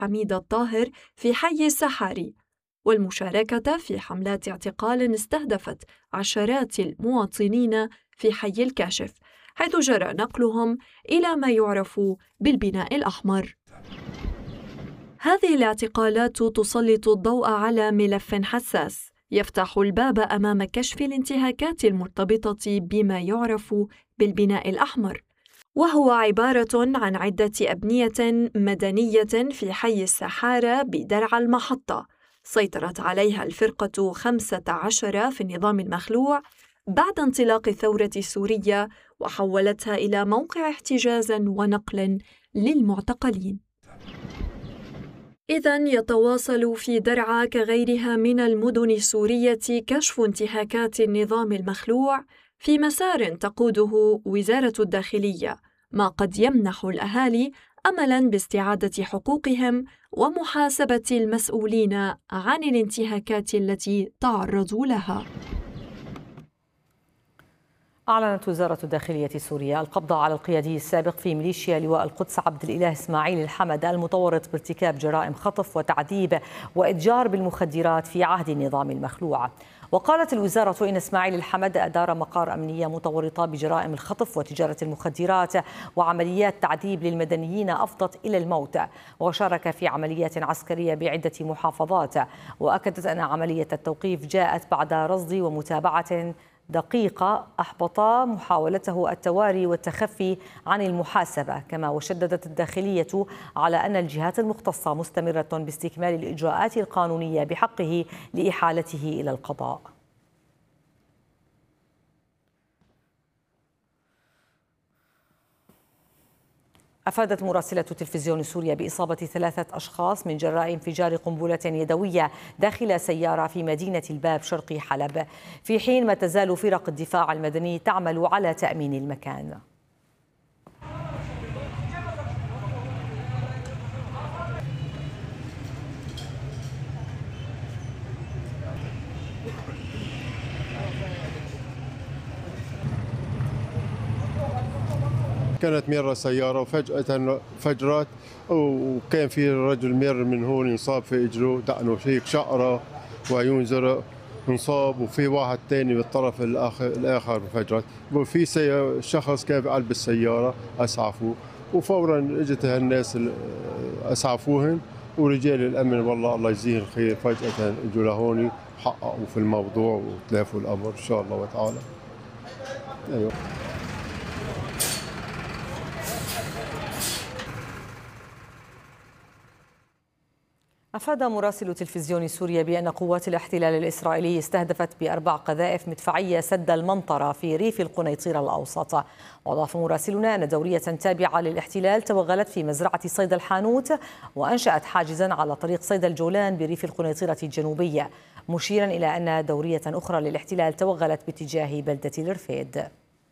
حميد الطاهر في حي السحاري، والمشاركة في حملات اعتقال استهدفت عشرات المواطنين في حي الكاشف، حيث جرى نقلهم إلى ما يعرف بالبناء الأحمر. هذه الاعتقالات تسلط الضوء على ملف حساس يفتح الباب أمام كشف الانتهاكات المرتبطة بما يعرف بالبناء الأحمر، وهو عبارة عن عدة أبنية مدنية في حي السحارة بدرعا المحطة، سيطرت عليها الفرقة 15 في النظام المخلوع بعد انطلاق الثورة السورية، وحولتها إلى موقع احتجاز ونقل للمعتقلين. إذن يتواصل في درعا كغيرها من المدن السورية كشف انتهاكات النظام المخلوع في مسار تقوده وزارة الداخلية، ما قد يمنح الأهالي أملاً باستعادة حقوقهم ومحاسبة المسؤولين عن الانتهاكات التي تعرضوا لها. أعلنت وزارة الداخلية السورية القبض على القيادي السابق في ميليشيا لواء القدس عبد الإله إسماعيل الحمد المتورط بارتكاب جرائم خطف وتعذيب وإتجار بالمخدرات في عهد النظام المخلوع. وقالت الوزارة إن إسماعيل الحمد أدار مقار أمنية متورطة بجرائم الخطف وتجارة المخدرات وعمليات تعذيب للمدنيين أفضت إلى الموت، وشارك في عمليات عسكرية بعدة محافظات. وأكدت أن عملية التوقيف جاءت بعد رصد ومتابعة دقيقة أحبط محاولته التواري والتخفي عن المحاسبة. كما وشددت الداخلية على أن الجهات المختصة مستمرة باستكمال الإجراءات القانونية بحقه لإحالته إلى القضاء. أفادت مراسلة تلفزيون سوريا بإصابة 3 أشخاص من جراء انفجار قنبلة يدوية داخل سيارة في مدينة الباب شرقي حلب، في حين ما تزال فرق الدفاع المدني تعمل على تأمين المكان. كانت مرة سيارة وفجأة فجرت، وكان في رجل مر من هون انصاب في اجره، دقنه هيك شقرة وعيون زرق انصاب، وفي واحد تاني بالطرف الآخر فجرت، وفي شخص كان بقلب السيارة أسعفوه، وفورا اجت هالناس أسعفوهن، ورجال الأمن والله الله يجزيهم الخير فجأة اجوا لهون حققوا في الموضوع وتلافوا الأمر إن شاء الله وتعالى. أيوه. أفاد مراسل تلفزيون سوريا بأن قوات الاحتلال الإسرائيلي استهدفت ب4 قذائف مدفعية سد المنطرة في ريف القنيطرة الأوسط. وأضاف مراسلنا أن دورية تابعة للاحتلال توغلت في مزرعة صيد الحانوت وأنشأت حاجزا على طريق صيد الجولان بريف القنيطرة الجنوبية، مشيرا إلى أن دورية أخرى للاحتلال توغلت باتجاه بلدة الرفيد.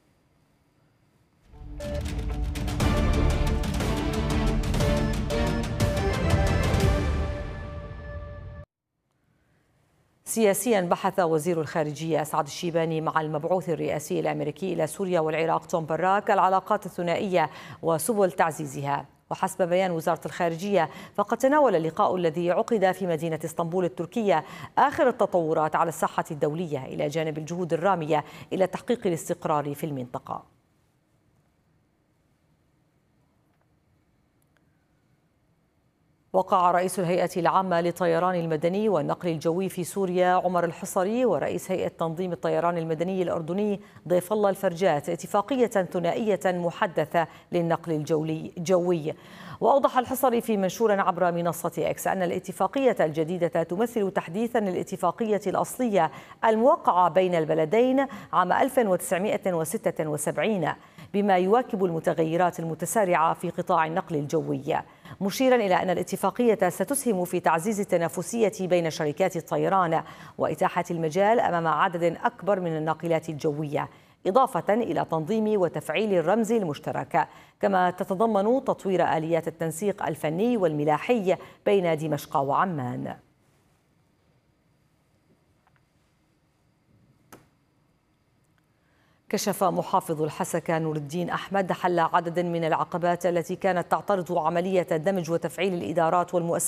سياسيا، بحث وزير الخارجية أسعد الشيباني مع المبعوث الرئاسي الأمريكي إلى سوريا والعراق توم براك العلاقات الثنائية وسبل تعزيزها. وحسب بيان وزارة الخارجية فقد تناول اللقاء الذي عقد في مدينة اسطنبول التركية آخر التطورات على الساحة الدولية إلى جانب الجهود الرامية إلى تحقيق الاستقرار في المنطقة. وقع رئيس الهيئة العامة للطيران المدني والنقل الجوي في سوريا عمر الحصري ورئيس هيئة تنظيم الطيران المدني الأردني ضيف الله الفرجات اتفاقية ثنائية محدثة للنقل الجوي. وأوضح الحصري في منشور عبر منصة إكس أن الاتفاقية الجديدة تمثل تحديثا للاتفاقية الأصلية الموقعة بين البلدين عام 1976 بما يواكب المتغيرات المتسارعة في قطاع النقل الجوي، مشيرا إلى أن الاتفاقية ستسهم في تعزيز التنافسية بين شركات الطيران وإتاحة المجال أمام عدد أكبر من الناقلات الجوية، إضافة إلى تنظيم وتفعيل الرمز المشترك. كما تتضمن تطوير آليات التنسيق الفني والملاحي بين دمشق وعمان. كشف محافظ الحسكة نور الدين أحمد حل عدد من العقبات التي كانت تعترض عملية دمج وتفعيل الإدارات والمؤسسات